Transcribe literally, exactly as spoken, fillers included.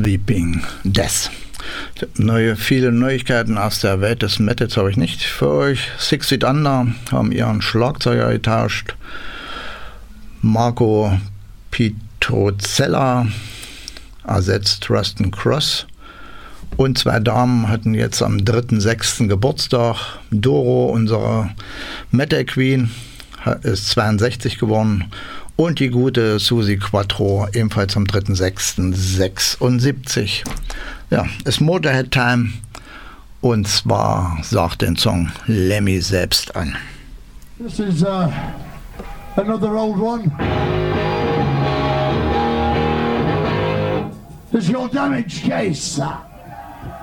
Weeping Death. Neue, viele Neuigkeiten aus der Welt des Metals habe ich nicht für euch. Six Feet Under haben ihren Schlagzeuger getauscht. Marco Pitrocella ersetzt Rustin Cross. Und zwei Damen hatten jetzt am dritten sechsten Geburtstag. Doro, unsere Metal Queen, ist zweiundsechzig geworden. Und die gute Susi Quattro, ebenfalls am dritten sechsten sechsundsiebzig. Ja, ist Motorhead Time. Und zwar sagt den Song Lemmy selbst an. This is uh, another old one. This is your Damage Case.